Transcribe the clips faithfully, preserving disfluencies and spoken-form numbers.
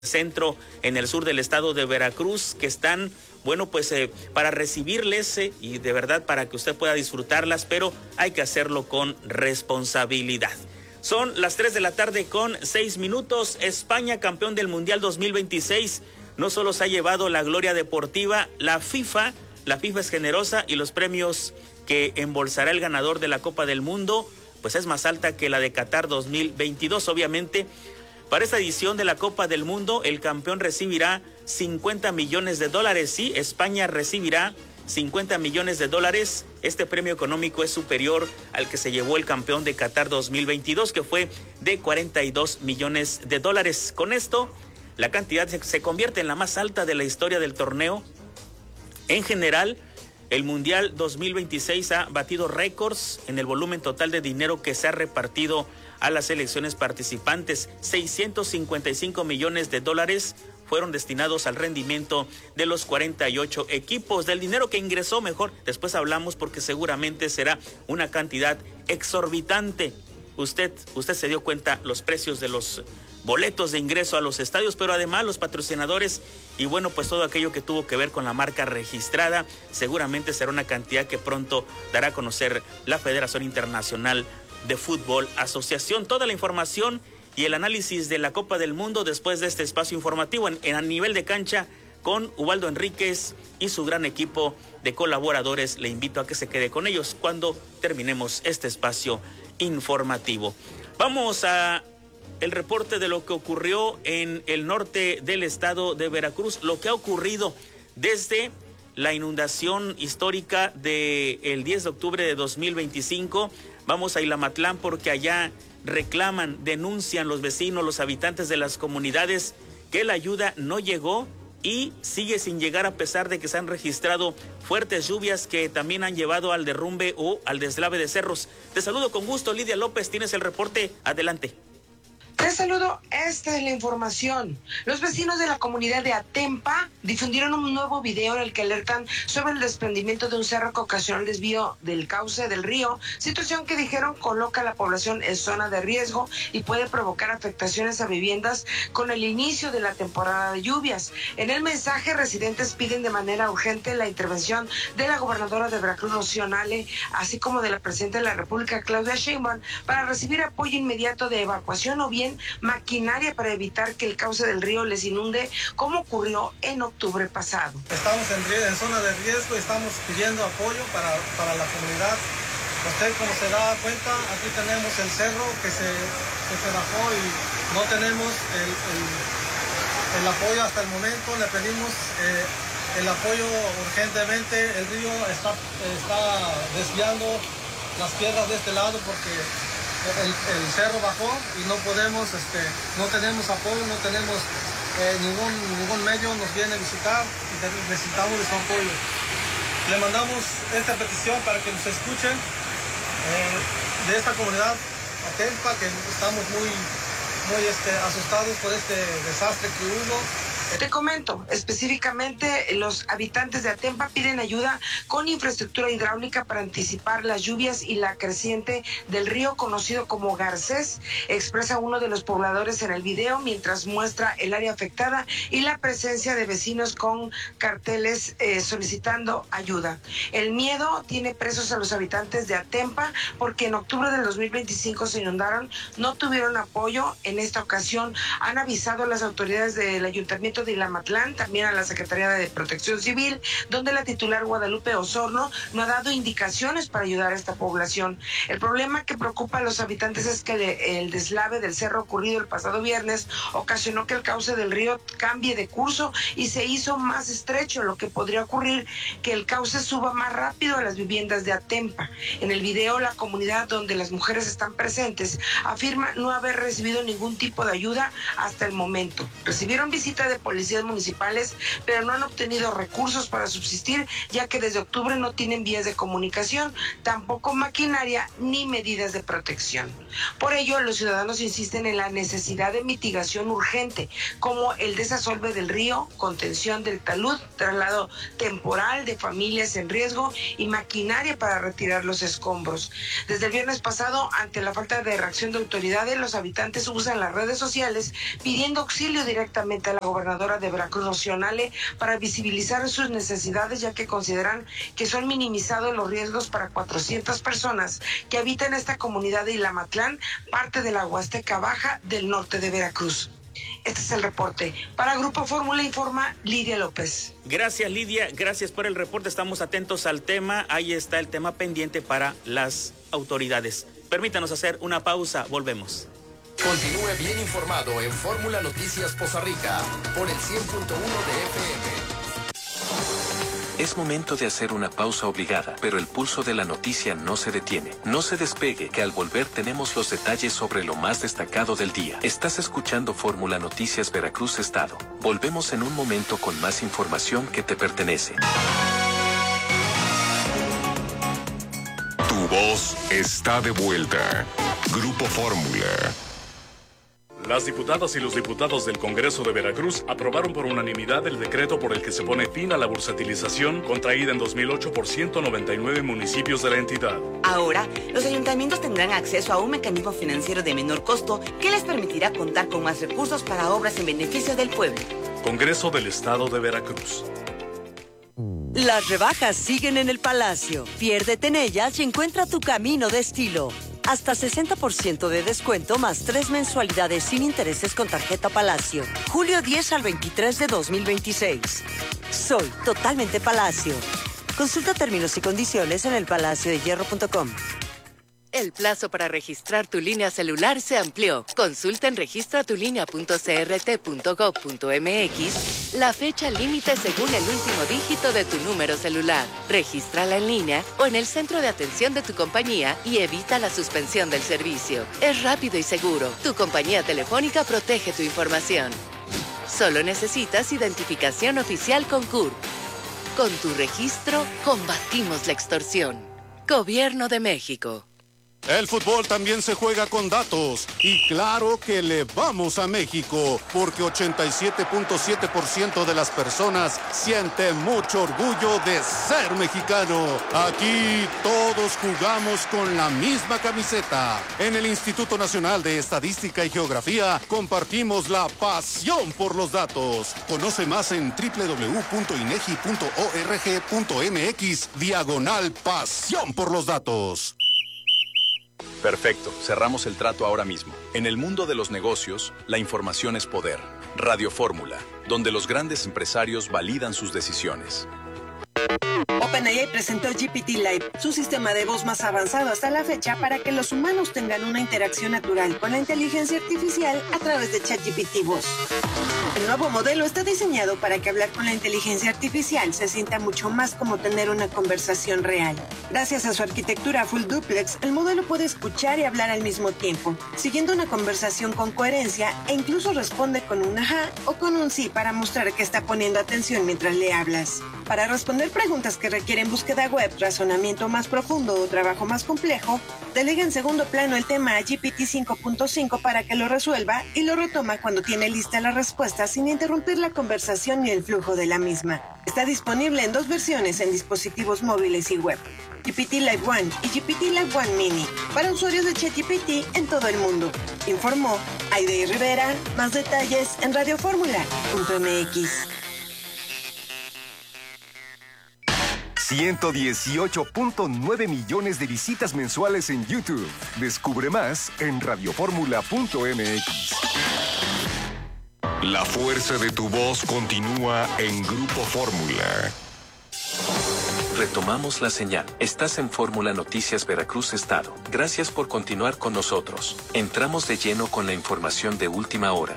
centro en el sur del estado de Veracruz, que están, bueno, pues eh, para recibirles eh, y de verdad para que usted pueda disfrutarlas, pero hay que hacerlo con responsabilidad. Son las tres de la tarde con seis minutos. España, campeón del Mundial dos mil veintiséis, no solo se ha llevado la gloria deportiva, la FIFA, la FIFA es generosa y los premios que embolsará el ganador de la Copa del Mundo, pues es más alta que la de Qatar dos mil veintidós, obviamente. Para esta edición de la Copa del Mundo, el campeón recibirá cincuenta millones de dólares. Sí, España recibirá cincuenta millones de dólares. Este premio económico es superior al que se llevó el campeón de Qatar dos mil veintidós, que fue de cuarenta y dos millones de dólares. Con esto, la cantidad se convierte en la más alta de la historia del torneo. En general, el Mundial dos mil veintiséis ha batido récords en el volumen total de dinero que se ha repartido a las selecciones participantes. seiscientos cincuenta y cinco millones de dólares fueron destinados al rendimiento de los cuarenta y ocho equipos. Del dinero que ingresó, mejor después hablamos, porque seguramente será una cantidad exorbitante. Usted, usted se dio cuenta los precios de los boletos de ingreso a los estadios, pero además los patrocinadores y bueno, pues todo aquello que tuvo que ver con la marca registrada, seguramente será una cantidad que pronto dará a conocer la Federación Internacional de Fútbol Asociación. Toda la información y el análisis de la Copa del Mundo después de este espacio informativo en, en a nivel de cancha con Ubaldo Enríquez y su gran equipo de colaboradores. Le invito a que se quede con ellos cuando terminemos este espacio informativo. Vamos a el reporte de lo que ocurrió en el norte del estado de Veracruz, lo que ha ocurrido desde la inundación histórica del diez de octubre de dos mil veinticinco. Vamos a Ilamatlán porque allá reclaman, denuncian los vecinos, los habitantes de las comunidades que la ayuda no llegó y sigue sin llegar a pesar de que se han registrado fuertes lluvias que también han llevado al derrumbe o al deslave de cerros. Te saludo con gusto, Lidia López, tienes el reporte, adelante. Te saludo, esta es la información. Los vecinos de la comunidad de Atempa difundieron un nuevo video en el que alertan sobre el desprendimiento de un cerro que ocasionó el desvío del cauce del río, situación que dijeron coloca a la población en zona de riesgo y puede provocar afectaciones a viviendas con el inicio de la temporada de lluvias. En el mensaje, residentes piden de manera urgente la intervención de la gobernadora de Veracruz, Rocío Nale, así como de la presidenta de la República, Claudia Sheinbaum, para recibir apoyo inmediato de evacuación o bien maquinaria para evitar que el cauce del río les inunde, como ocurrió en octubre pasado. Estamos en, en zona de riesgo y estamos pidiendo apoyo para, para la comunidad. Usted, como se da cuenta, aquí tenemos el cerro que se, que se bajó y no tenemos el, el, el apoyo hasta el momento. Le pedimos eh, el apoyo urgentemente. El río está, está desviando las piedras de este lado porque El, el cerro bajó y no podemos, este, no tenemos apoyo, no tenemos eh, ningún, ningún medio nos viene a visitar y necesitamos de su apoyo. Le mandamos esta petición para que nos escuchen eh, de esta comunidad Atempa, que estamos muy, muy este, asustados por este desastre que hubo. Te comento, específicamente los habitantes de Atempa piden ayuda con infraestructura hidráulica para anticipar las lluvias y la creciente del río conocido como Garcés, expresa uno de los pobladores en el video mientras muestra el área afectada y la presencia de vecinos con carteles eh, solicitando ayuda. El miedo tiene presos a los habitantes de Atempa porque en octubre del dos mil veinticinco se inundaron, no tuvieron apoyo. En esta ocasión han avisado a las autoridades del ayuntamiento de Ilamatlán, también a la Secretaría de Protección Civil, donde la titular Guadalupe Osorno no ha dado indicaciones para ayudar a esta población. El problema que preocupa a los habitantes es que le, el deslave del cerro ocurrido el pasado viernes ocasionó que el cauce del río cambie de curso y se hizo más estrecho, lo que podría ocurrir que el cauce suba más rápido a las viviendas de Atempa. En el video, la comunidad donde las mujeres están presentes afirma no haber recibido ningún tipo de ayuda hasta el momento. Recibieron visita de policía policías municipales, pero no han obtenido recursos para subsistir, ya que desde octubre no tienen vías de comunicación, tampoco maquinaria ni medidas de protección. Por ello, los ciudadanos insisten en la necesidad de mitigación urgente, como el desasolve del río, contención del talud, traslado temporal de familias en riesgo y maquinaria para retirar los escombros. Desde el viernes pasado, ante la falta de reacción de autoridades, los habitantes usan las redes sociales pidiendo auxilio directamente a la gobernadora de Veracruz, Rocío Nale, para visibilizar sus necesidades, ya que consideran que son minimizados los riesgos para cuatrocientas personas que habitan esta comunidad de Ilamatlán, parte de la Huasteca Baja del norte de Veracruz. Este es el reporte. Para Grupo Fórmula informa Lidia López. Gracias, Lidia. Gracias por el reporte. Estamos atentos al tema. Ahí está el tema pendiente para las autoridades. Permítanos hacer una pausa. Volvemos. Continúe bien informado en Fórmula Noticias Poza Rica por el cien punto uno de F M. Es momento de hacer una pausa obligada, pero el pulso de la noticia no se detiene. No se despegue, que al volver tenemos los detalles sobre lo más destacado del día. Estás escuchando Fórmula Noticias Veracruz Estado. Volvemos en un momento con más información que te pertenece. Tu voz está de vuelta. Grupo Fórmula. Las diputadas y los diputados del Congreso de Veracruz aprobaron por unanimidad el decreto por el que se pone fin a la bursatilización contraída en dos mil ocho por ciento noventa y nueve municipios de la entidad. Ahora, los ayuntamientos tendrán acceso a un mecanismo financiero de menor costo que les permitirá contar con más recursos para obras en beneficio del pueblo. Congreso del Estado de Veracruz. Las rebajas siguen en el Palacio. Piérdete en ellas y encuentra tu camino de estilo. Hasta sesenta por ciento de descuento más tres mensualidades sin intereses con tarjeta Palacio. Julio diez al veintitrés de dos mil veintiséis. Soy totalmente Palacio. Consulta términos y condiciones en el palacio de hierro punto com. El plazo para registrar tu línea celular se amplió. Consulta en registra tu línea punto c r t punto gov punto m x la fecha límite según el último dígito de tu número celular. Regístrala en línea o en el centro de atención de tu compañía y evita la suspensión del servicio. Es rápido y seguro. Tu compañía telefónica protege tu información. Solo necesitas identificación oficial con C U R. Con tu registro, combatimos la extorsión. Gobierno de México. El fútbol también se juega con datos y claro que le vamos a México porque ochenta y siete punto siete por ciento de las personas siente mucho orgullo de ser mexicano. Aquí todos jugamos con la misma camiseta. En el Instituto Nacional de Estadística y Geografía compartimos la pasión por los datos. Conoce más en doble u doble u doble u punto inegi punto org punto m x diagonal pasión por los datos. Perfecto, cerramos el trato ahora mismo. En el mundo de los negocios, la información es poder. Radio Fórmula, donde los grandes empresarios validan sus decisiones. OpenAI presentó G P T Live, su sistema de voz más avanzado hasta la fecha para que los humanos tengan una interacción natural con la inteligencia artificial a través de ChatGPT Voz. El nuevo modelo está diseñado para que hablar con la inteligencia artificial se sienta mucho más como tener una conversación real. Gracias a su arquitectura full duplex, el modelo puede escuchar y hablar al mismo tiempo, siguiendo una conversación con coherencia e incluso responde con un ajá o con un sí para mostrar que está poniendo atención mientras le hablas. Para responder preguntas que requieren búsqueda web, razonamiento más profundo o trabajo más complejo, delega en segundo plano el tema a G P T cinco punto cinco para que lo resuelva y lo retoma cuando tiene lista la respuesta sin interrumpir la conversación ni el flujo de la misma. Está disponible en dos versiones en dispositivos móviles y web. G P T Live One y G P T Live One Mini para usuarios de ChatGPT en todo el mundo. Informó Aide Rivera. Más detalles en radio fórmula punto m x. ciento dieciocho punto nueve millones de visitas mensuales en YouTube. Descubre más en radio fórmula punto m x. La fuerza de tu voz continúa en Grupo Fórmula. Retomamos la señal. Estás en Fórmula Noticias Veracruz Estado. Gracias por continuar con nosotros. Entramos de lleno con la información de última hora.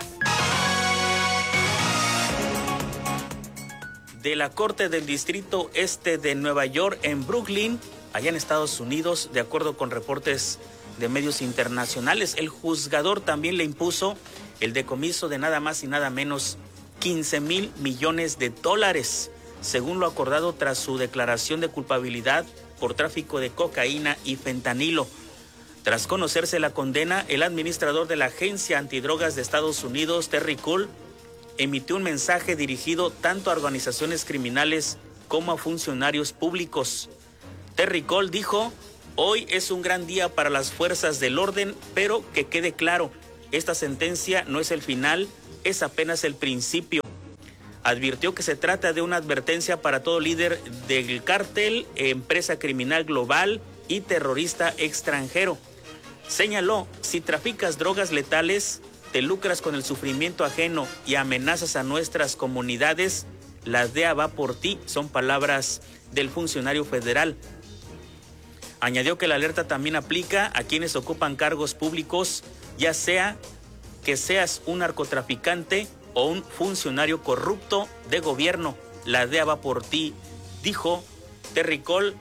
De la Corte del Distrito Este de Nueva York en Brooklyn, allá en Estados Unidos, de acuerdo con reportes de medios internacionales, el juzgador también le impuso el decomiso de nada más y nada menos quince mil millones de dólares, según lo acordado tras su declaración de culpabilidad por tráfico de cocaína y fentanilo. Tras conocerse la condena, el administrador de la Agencia Antidrogas de Estados Unidos, Terry Cole, emitió un mensaje dirigido tanto a organizaciones criminales como a funcionarios públicos. Terry Cole dijo: hoy es un gran día para las fuerzas del orden, pero que quede claro, esta sentencia no es el final, es apenas el principio. Advirtió que se trata de una advertencia para todo líder del cártel, empresa criminal global y terrorista extranjero. Señaló: si traficas drogas letales, te lucras con el sufrimiento ajeno y amenazas a nuestras comunidades, la D E A va por ti, son palabras del funcionario federal. Añadió que la alerta también aplica a quienes ocupan cargos públicos, ya sea que seas un narcotraficante o un funcionario corrupto de gobierno, la D E A va por ti, dijo Terry Cole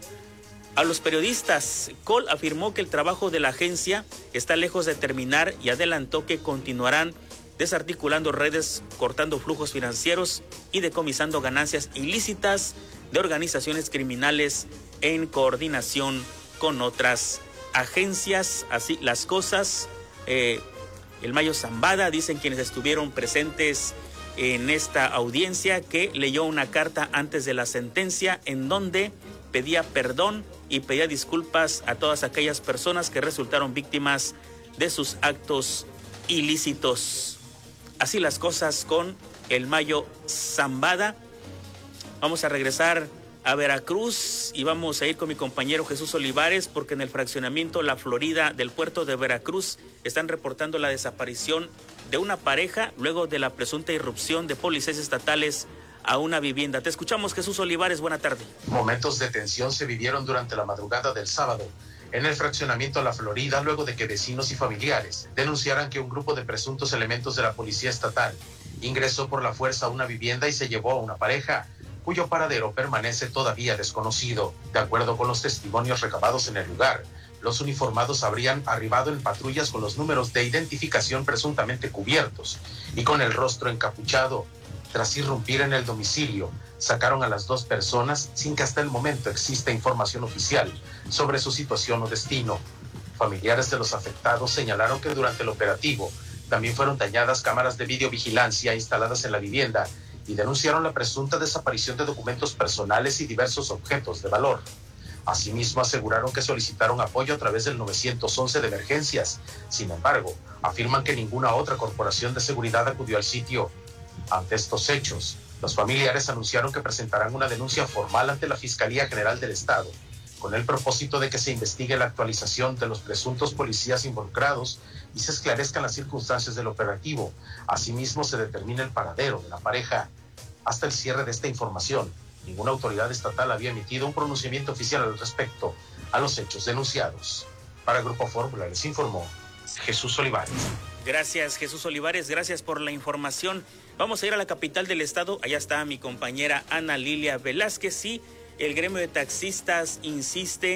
a los periodistas. Cole afirmó que el trabajo de la agencia está lejos de terminar y adelantó que continuarán desarticulando redes, cortando flujos financieros y decomisando ganancias ilícitas de organizaciones criminales en coordinación con otras agencias. Así las cosas. Eh, el Mayo Zambada, dicen quienes estuvieron presentes en esta audiencia, que leyó una carta antes de la sentencia en donde pedía perdón y pedía disculpas a todas aquellas personas que resultaron víctimas de sus actos ilícitos. Así las cosas con el Mayo Zambada. Vamos a regresar a Veracruz y vamos a ir con mi compañero Jesús Olivares, porque en el fraccionamiento La Florida del puerto de Veracruz están reportando la desaparición de una pareja luego de la presunta irrupción de policías estatales a una vivienda. Te escuchamos, Jesús Olivares, buena tarde. Momentos de tensión se vivieron durante la madrugada del sábado en el fraccionamiento La Florida, luego de que vecinos y familiares denunciaran que un grupo de presuntos elementos de la policía estatal ingresó por la fuerza a una vivienda y se llevó a una pareja, cuyo paradero permanece todavía desconocido. De acuerdo con los testimonios recabados en el lugar, los uniformados habrían arribado en patrullas con los números de identificación presuntamente cubiertos y con el rostro encapuchado. Tras irrumpir en el domicilio, sacaron a las dos personas sin que hasta el momento exista información oficial sobre su situación o destino. Familiares de los afectados señalaron que durante el operativo también fueron dañadas cámaras de videovigilancia instaladas en la vivienda y denunciaron la presunta desaparición de documentos personales y diversos objetos de valor. Asimismo, aseguraron que solicitaron apoyo a través del nueve once de emergencias. Sin embargo, afirman que ninguna otra corporación de seguridad acudió al sitio. Ante estos hechos, los familiares anunciaron que presentarán una denuncia formal ante la Fiscalía General del Estado, con el propósito de que se investigue la actualización de los presuntos policías involucrados y se esclarezcan las circunstancias del operativo. Asimismo, se determina el paradero de la pareja. Hasta el cierre de esta información, ninguna autoridad estatal había emitido un pronunciamiento oficial al respecto a los hechos denunciados. Para Grupo Fórmula les informó Jesús Olivares. Gracias, Jesús Olivares, gracias por la información. Vamos a ir a la capital del estado. Allá está mi compañera Ana Lilia Velázquez. Sí, el gremio de taxistas insiste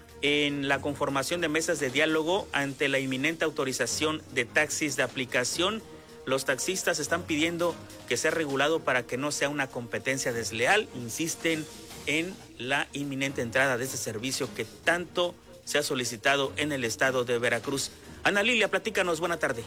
en la conformación de mesas de diálogo ante la inminente autorización de taxis de aplicación. Los taxistas están pidiendo que sea regulado para que no sea una competencia desleal. Insisten en la inminente entrada de este servicio que tanto se ha solicitado en el estado de Veracruz. Ana Lilia, platícanos, buena tarde.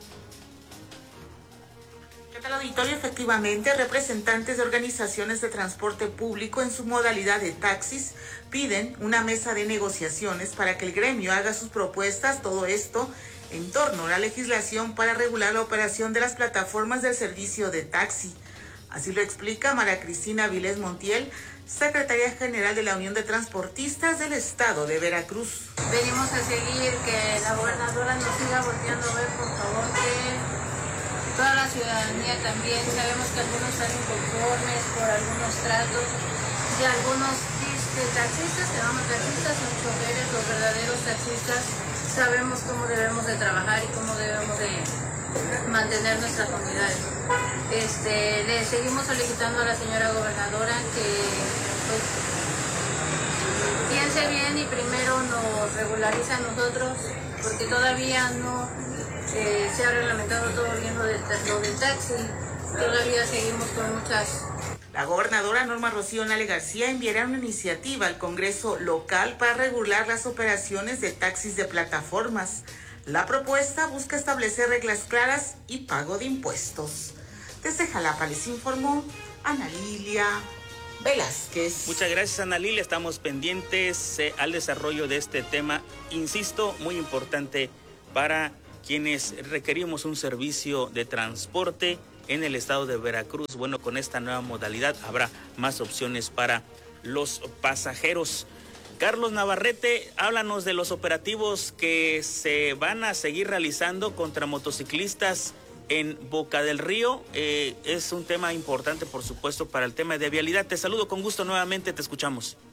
¿Qué tal, auditorio? Efectivamente, representantes de organizaciones de transporte público en su modalidad de taxis piden una mesa de negociaciones para que el gremio haga sus propuestas, todo esto en torno a la legislación para regular la operación de las plataformas del servicio de taxi. Así lo explica María Cristina Vilés Montiel, secretaria general de la Unión de Transportistas del Estado de Veracruz. Venimos a seguir que la gobernadora nos siga volteando a ver, por favor, que toda la ciudadanía también. Sabemos que algunos están inconformes por algunos tratos de algunos este, taxistas, que llamamos taxistas, son choferes, los verdaderos taxistas. Sabemos cómo debemos de trabajar y cómo debemos de mantener nuestras comunidades. Este, le seguimos solicitando a la señora gobernadora que pues, piense bien y primero nos regularice a nosotros, porque todavía no eh, se ha reglamentado todo bien lo del, lo del taxi. todavía seguimos con muchas. La gobernadora Norma Rocío Nale García enviará una iniciativa al Congreso local para regular las operaciones de taxis de plataformas. La propuesta busca establecer reglas claras y pago de impuestos. Desde Jalapa les informó Ana Lilia Velázquez. Muchas gracias, Ana Lilia. Estamos pendientes eh, al desarrollo de este tema, insisto, muy importante para quienes requerimos un servicio de transporte en el estado de Veracruz. Bueno, con esta nueva modalidad habrá más opciones para los pasajeros. Carlos Navarrete, háblanos de los operativos que se van a seguir realizando contra motociclistas en Boca del Río. Eh, es un tema importante, por supuesto, para el tema de vialidad. Te saludo con gusto nuevamente, te escuchamos.